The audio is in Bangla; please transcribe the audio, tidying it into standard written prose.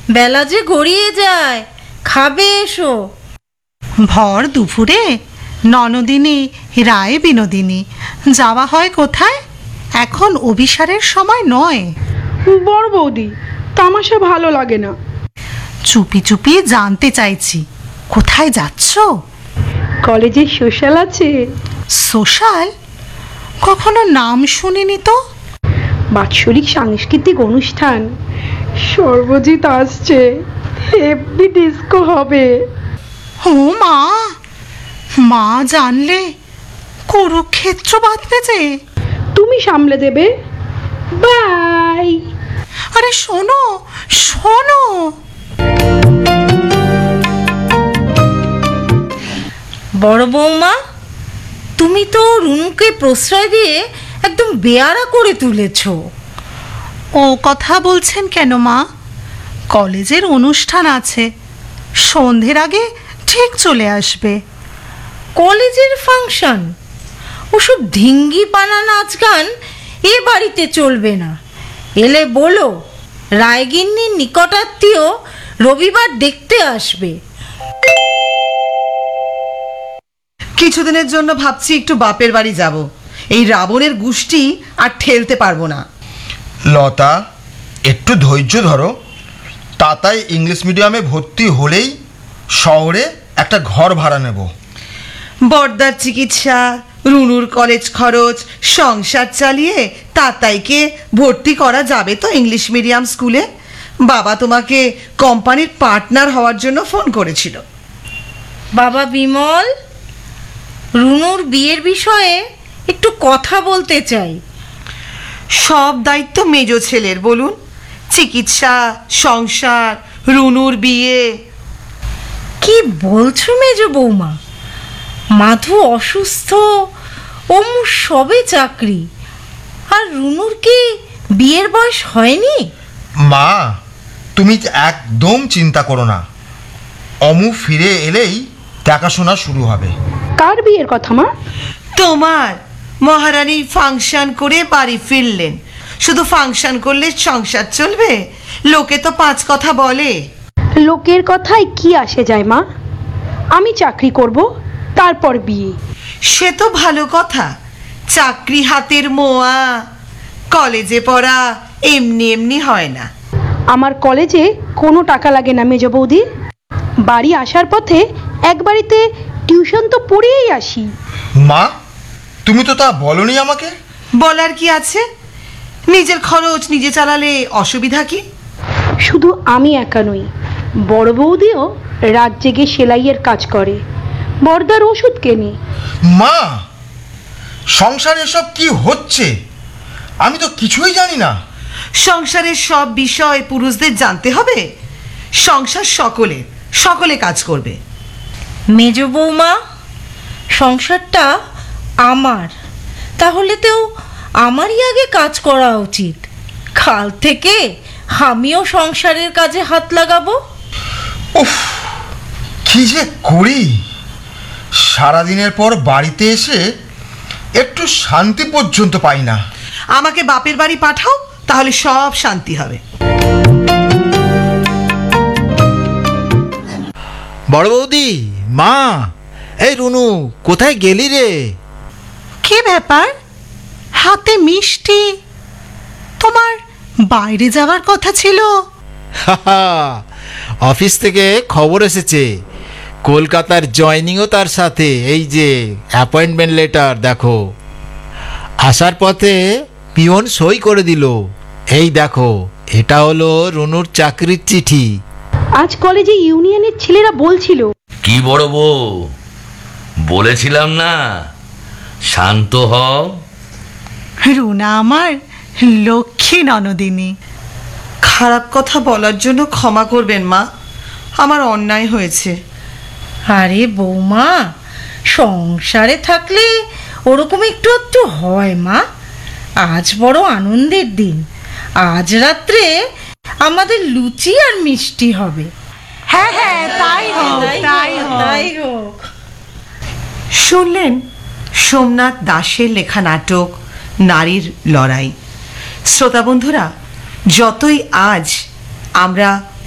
বেলা যে গড়িয়ে যায়, খাবে এসো। ভর দুপুরে ননদিনী রায় বিনোদিনী যাওয়া হয় কোথায়? এখন অভিসারের সময় নয়। বড় বৌদি, তামাশা ভালো লাগে না। চুপি চুপি জানতে চাইছি, কোথায় যাচ্ছ? কলেজে সোশ্যাল আছে। সোশ্যাল? কখনো নাম শুনিনি তো। বাৎসরিক সাংস্কৃতিক অনুষ্ঠান, সর্বজিৎ আসছে, হেভি ডিস্কো হবে। ও মা, মা জানলে কুরুক্ষেত্র বাঁধবে যে। তুমি সামলে দেবে। বাই। আরে শোনো শোনো, বড় বৌমা, তুমি তো রুনুকে প্রশ্রয় দিয়ে একদম বেয়ারা করে তুলেছ। ও কথা বলছেন কেন মা? কলেজের অনুষ্ঠান আছে, সন্ধ্যের আগে ঠিক চলে আসবে। কলেজের ফাংশন? ওসব ঢিঙ্গি পানা নাচ গান এ বাড়িতে চলবে না। এলে বলো রায়গিন্নির নিকটাত্মীয় রবিবার দেখতে আসবে। কিছুদিনের জন্য ভাবছি একটু বাপের বাড়ি যাব। এই রাবণের গুষ্টি আর ঠেলতে পারবো না। লতা, একটু ধৈর্য ধরো। তাতাই ইংলিশ মিডিয়ামে ভর্তি হলেই শহরে একটা ঘর ভাড়া নেব। বর্দার চিকিৎসা, রুনুর কলেজ খরচ, সংসার চালিয়ে তাতাইকে ভর্তি করা যাবে তো ইংলিশ মিডিয়াম স্কুলে। বাবা তোমাকে কোম্পানির পার্টনার হওয়ার জন্য ফোন করেছিল। বাবা বিমল, রুনুর বিয়ের বিষয়ে একটু কথা বলতে চাই। সব দায়িত্ব মেজ ছেলের, বলুন। চিকিৎসা, সংসার, রুনুর বিয়ে। কি বলছো মেজ বৌমা? মাধু অসুস্থ, ওমু সবে চাকরি, আর রুনুর কি বিয়ের বয়স হয়নি? মা, তুমি একদম চিন্তা করো না। অমু ফিরে এলেই দেখাশোনা শুরু হবে। কার বিয়ের কথা মা? তোমার। মহারানী ফাংশন করে বাড়ি ফিরলেন। শুধু ফাংশন করলে সংসার চলবে? লোকে তো 5 কথা বলে। লোকের কথায় কি আসে যায় মা? আমি চাকরি করব, তারপর বিয়ে। সে তো ভালো কথা। চাকরি হাতের মোয়া। কলেজে পড়া এমনি এমনি হয় না। আমার কলেজে কোনো টাকা লাগে না মেজ বৌদি। বাড়ি আসার পথে এক বাড়িতে টিউশন তো পড়েই আসি। মা, তুমি তো তা বলনি আমাকে। বলার কি আছে? নিজের খরচ নিজে চালালে অসুবিধা কি? শুধু আমি একা নই, বড় বৌদিও রাত জেগে সেলাইয়ের কাজ করে, বর্দার ওষুধ কেনে। মা, সংসারে সব কি হচ্ছে? আমি তো কিছুই জানি না। সংসারের সব বিষয় পুরুষদের জানতে হবে? সংসার সকলে কাজ করবে। মেজ বৌমা, সংসারটা আমার, তাহলে তো আমারই আগে কাজ করা উচিত। কাল থেকে আমিও সংসারের কাজে হাত লাগাবো। উফ, কি যে করি! সারাদিনের পর বাড়িতে এসে একটু শান্তি পর্যন্ত পাই না। আমাকে বাপের বাড়ি পাঠাও, তাহলে সব শান্তি হবে। বড় বৌদি, মা, এই রুনু, কোথায় গেলি রে? কি ব্যাপার? হাতে মিষ্টি। তোমার বাইরে যাওয়ার কথা ছিল। অফিস থেকে খবর এসেছে, কলকাতার জয়নিংও তার সাথে। এই যে অ্যাপয়েন্টমেন্ট লেটার দেখো। আসার পথে পিয়ন সই করে দিল। এই দেখো, এটা হলো রুনুর চাকরির চিঠি। আজ কলেজে ইউনিয়নের ছেলেরা বলছিল। কি বড় বউ, বলেছিলাম না শান্ত হও। রুনা আমার লক্ষ্মী ননদিনী। খারাপ কথা বলার জন্য ক্ষমা করবেন মা, আমার অন্যায় হয়েছে। আরে বৌমা, সংসারে থাকলে ওরকম একটু একটু হয় মা। আজ বড় আনন্দের দিন। আজ রাত্রে আমাদের লুচি আর মিষ্টি হবে। হ্যাঁ হ্যাঁ, তাই হোক, তাই হোক। তাই হোক। শুনলেন সোমনাথ দাশের লেখা নাটক নারীর লড়াই। শ্রোতা বন্ধুরা, যতই আজ আমরা